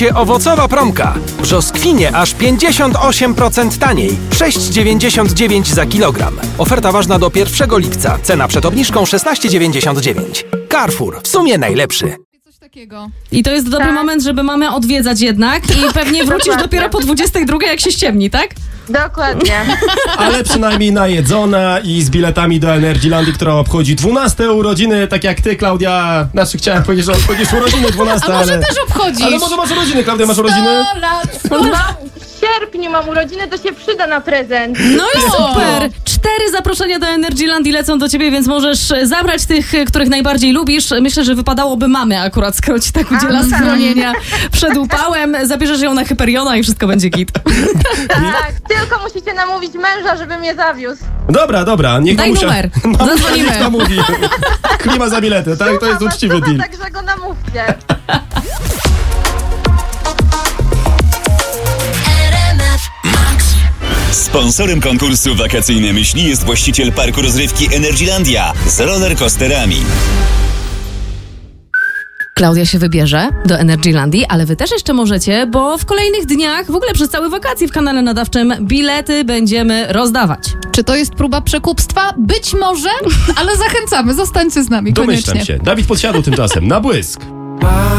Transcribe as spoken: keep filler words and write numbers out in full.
Owocowa promka. Brzoskwinie aż pięćdziesiąt osiem procent taniej. sześć dziewięćdziesiąt dziewięć za kilogram. Oferta ważna do pierwszego lipca. Cena przed obniżką szesnaście dziewięćdziesiąt dziewięć. Carrefour. W sumie najlepszy. I to jest dobry Tak. moment, żeby mamę odwiedzać jednak i pewnie wrócisz Dokładnie. dopiero po dwudziestej drugiej, jak się ściemni, tak? Dokładnie. Ale przynajmniej najedzona i z biletami do Energylandii, która obchodzi dwunaste urodziny, tak jak ty, Klaudia. Znaczy chciałem powiedzieć, że obchodzisz urodziny dwunaste, A może ale... też obchodzisz? Ale może masz urodziny, Klaudia, masz urodziny? sto lat, sto Mam, lat. w sierpniu mam urodziny, to się przyda na prezent. No i super! Cztery zaproszenia do Energylandii lecą do ciebie, więc możesz zabrać tych, których najbardziej lubisz. Myślę, że wypadałoby mamy akurat, skoro ci tak udziela A, tak. schronienia przed upałem. Zabierzesz ją na Hyperiona i wszystko będzie git. Tak, tylko musicie namówić męża, żeby mnie zawiózł. Dobra, dobra, niech Daj mamusia... numer, Mamusia zadzwonimy. niech namówi. Klima za bilety, tak? To jest Słucha was, uczciwy słucha, deal. Także go namówcie. Sponsorem konkursu Wakacyjne Myśli jest właściciel parku rozrywki Energylandia z rollercoasterami. Klaudia się wybierze do Energylandii, ale wy też jeszcze możecie, bo w kolejnych dniach, w ogóle przez całe wakacje w kanale nadawczym bilety będziemy rozdawać. Czy to jest próba przekupstwa? Być może, ale zachęcamy. Zostańcie z nami Domyślam koniecznie. się. Dawid Podsiadło tymczasem, na błysk.